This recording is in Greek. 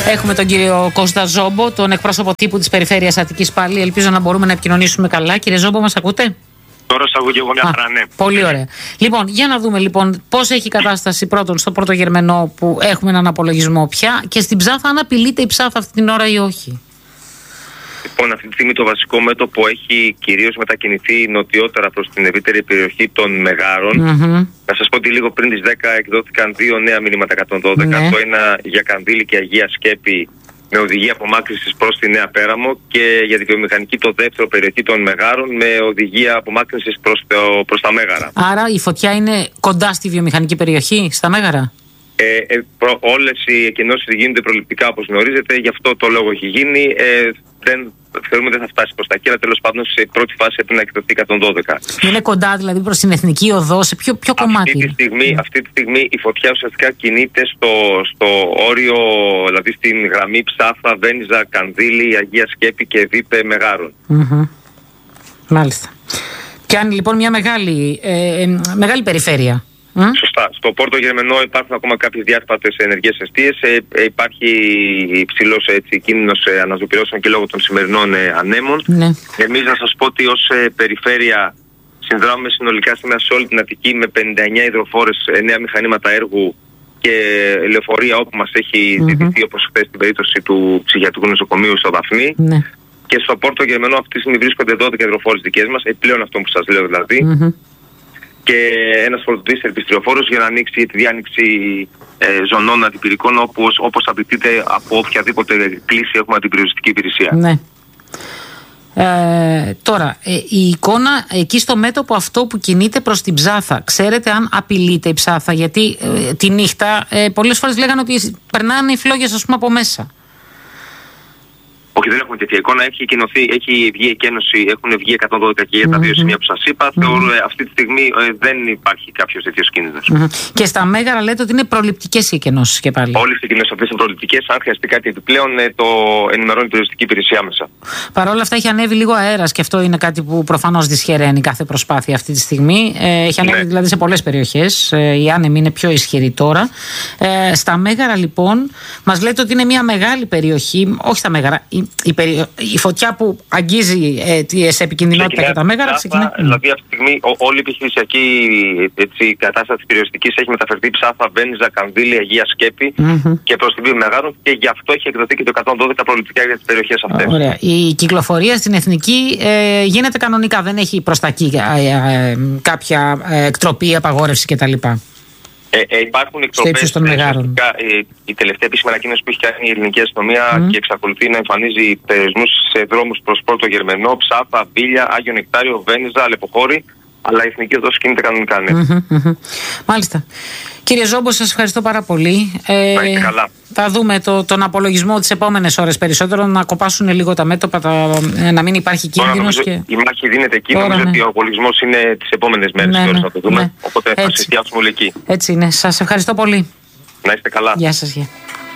Έχουμε τον κύριο Κώστα Ζόμπο, τον εκπρόσωπο τύπου της Περιφέρειας Αττικής πάλι. Ελπίζω να μπορούμε να επικοινωνήσουμε καλά. Κύριε Ζόμπο, μας ακούτε? Τώρα σας ακούω και εγώ μια χαρά, ναι. Πολύ ωραία. Λοιπόν, για να δούμε λοιπόν πώς έχει η κατάσταση πρώτον στο πρώτο Γερμενό που έχουμε έναν απολογισμό πια και στην Ψάθα, αν απειλείται η Ψάθα αυτή την ώρα ή όχι. Λοιπόν, αυτή τη στιγμή το βασικό μέτωπο έχει κυρίως μετακινηθεί νοτιότερα προς την ευρύτερη περιοχή των Μεγάρων. Να σας πω ότι λίγο πριν τις 10 εκδόθηκαν 2 νέα μηνύματα 112. Το ένα για Κανδύλη και Αγία Σκέπη με οδηγία απομάκρυνσης προς τη Νέα Πέραμο και για τη βιομηχανική το δεύτερο περιοχή των Μεγάρων με οδηγία απομάκρυνσης προς τα Μέγαρα. Άρα η φωτιά είναι κοντά στη βιομηχανική περιοχή, στα Μέγαρα. Όλες οι εκκοινώσεις γίνονται προληπτικά όπως γνωρίζετε, γι' αυτό το λόγο έχει γίνει. Θεωρούμε δεν θα φτάσει προς τα εκεί, αλλά τέλος πάντων σε πρώτη φάση πρέπει να εκδοθεί 112. Είναι κοντά δηλαδή προς την Εθνική Οδό, σε ποιο κομμάτι? Αυτή τη στιγμή η φωτιά ουσιαστικά κινείται στο όριο, δηλαδή στην γραμμή Ψάθα, Βένιζα, Κανδύλη, Αγία Σκέπη και Δίπε Μεγάρων. Μάλιστα. Πιάνει λοιπόν μια μεγάλη περιφέρεια. Σωστά. Στο Πόρτο Γερμενό υπάρχουν ακόμα κάποιες διάσπαρτες ενεργές εστίες. Υπάρχει υψηλός κίνδυνος αναζωπηρώσεων και λόγω των σημερινών ανέμων. Εμείς να σας πω ότι ως περιφέρεια συνδράμουμε συνολικά σήμερα σε όλη την Αττική με 59 υδροφόρες, 9 μηχανήματα έργου και λεωφορεία όπου μας έχει ζητηθεί, όπως χθες στην περίπτωση του ψυχιατρικού νοσοκομείου στο Δαφνί. Και στο Πόρτο Γερμενό αυτή τη στιγμή βρίσκονται 12 υδροφόρες δικές μας, επιπλέον αυτό που σας λέω δηλαδή. Και ένας φορτωτής ερπιστριοφόρος για να ανοίξει τη διάνοιξη ζωνών αντιπυρικών όπως απαιτείται από οποιαδήποτε κλίση έχουμε αντιπυριοστική υπηρεσία. Ναι. Τώρα, η εικόνα εκεί στο μέτωπο αυτό που κινείται προς την Ψάθα, ξέρετε αν απειλείται η Ψάθα? Γιατί τη νύχτα πολλές φορές λέγανε ότι περνάνε οι φλόγες ας πούμε από μέσα. Όχι, δεν έχουμε τέτοια εικόνα. Έχει βγει εκένωση, έχουν βγει 112 και για τα δύο σημεία που σας είπα. Αυτή τη στιγμή δεν υπάρχει κάποιος τέτοιος κίνδυνος. Και στα Μέγαρα λέτε ότι είναι προληπτικές οι εκενώσεις και πάλι. Όλες οι εκενώσεις αυτές είναι προληπτικές. Αν χρειαστεί κάτι επιπλέον, το ενημερώνει η περιοριστική υπηρεσία μέσα. Παρ' όλα αυτά, έχει ανέβει λίγο αέρας και αυτό είναι κάτι που προφανώς δυσχεραίνει κάθε προσπάθεια αυτή τη στιγμή. Έχει ανέβει δηλαδή σε πολλές περιοχές. Η άνεμη είναι πιο ισχυρή τώρα. Στα Μέγαρα, λοιπόν, μας λέτε ότι είναι μια μεγάλη περιοχή, όχι στα Μέγαρα. Η φωτιά που αγγίζει σε επικινδυνότητα για τα Μέγαρα ξεκινάει. Δηλαδή αυτή τη στιγμή όλη η επιχειρησιακή κατάσταση της περιοριστικής έχει μεταφερθεί Ψάθα, Βένιζα, Κανδύλη, Αγία Σκέπη και προς την Μεγάρων και γι' αυτό έχει εκδοθεί και το 112 προληπτικά για τις περιοχές αυτές. Ωραία. Η κυκλοφορία στην Εθνική γίνεται κανονικά, δεν έχει προς τα εκεί κάποια εκτροπή, απαγόρευση κτλ. Υπάρχουν εκτροπές. Η τελευταία επίσημη ανακοίνωση που έχει κάνει η ελληνική αστυνομία και εξακολουθεί να εμφανίζει περιορισμούς σε δρόμους προς Πόρτο Γερμενό, Ψάθα, Βίλια, Άγιο Νεκτάριο, Βένιζα, Αλεποχώρη. Αλλά η εθνική οδός κινείται κανονικά, ναι. Μάλιστα. Κύριε Ζόμπο, σας ευχαριστώ πάρα πολύ. Καλά. Θα δούμε τον απολογισμό τις επόμενες ώρες περισσότερο, να κοπάσουν λίγο τα μέτωπα, να μην υπάρχει κίνδυνος. Η μάχη δίνεται εκεί, νομίζω ότι ο απολογισμός είναι τις επόμενες μέρες και ώρες να το δούμε. Οπότε θα συστιάσουμε όλοι εκεί. Έτσι είναι. Σας ευχαριστώ πολύ. Να είστε καλά. Γεια σας.